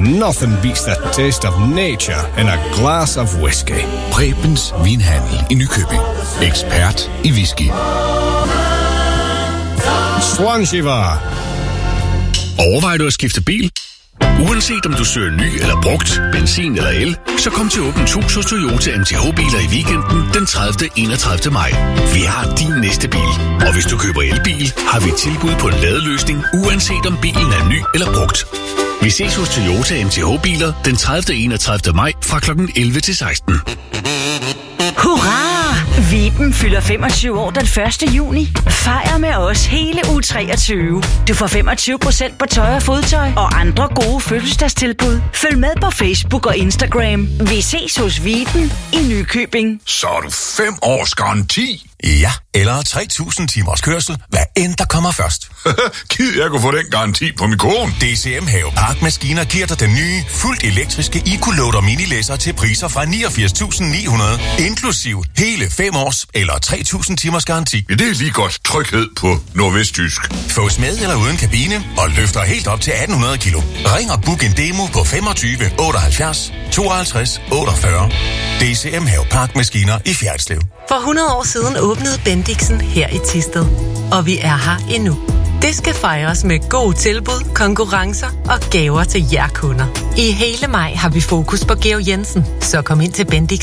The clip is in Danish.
nothing beats the taste of nature in a glass of whiskey. Prebens Vinhandel i Nykøbing. Ekspert i whisky. Swanshiva. Overvejer du at skifte bil? Uanset om du søger ny eller brugt, benzin eller el, så kom til Åbent Hus hos Toyota MTH-biler i weekenden den 30. 31. maj. Vi har din næste bil. Og hvis du køber elbil, har vi tilbud på en ladeløsning, uanset om bilen er ny eller brugt. Vi ses hos Toyota MTH-biler den 30. 31. maj fra kl. 11 til 16. Hurra! Viben fylder 25 år den 1. juni. Fejr med os hele uge 23. Du får 25% på tøj og fodtøj og andre gode fødselsdagstilbud. Følg med på Facebook og Instagram. Vi ses hos Viben i Nykøbing. Så er du 5 års garanti. Ja, eller 3.000 timers kørsel, hvad end der kommer først. Gid jeg kunne få den garanti på min kone. DCM Have Park Maskiner giver dig den nye, fuldt elektriske EcoLoader minilæsser til priser fra 89.900, inklusiv hele 5 års eller 3.000 timers garanti. Ja, det er lige godt tryghed på nordvestjysk. Fås med eller uden kabine og løfter helt op til 1.800 kilo. Ring og book en demo på 25 78 52 48. DCM Have Park Maskiner i Fjerritslev. For 100 år siden åbnede Bendixen her i Thisted. Og vi er her endnu. Det skal fejres med gode tilbud, konkurrencer og gaver til jer kunder. I hele maj har vi fokus på Georg Jensen, så kom ind til Bendix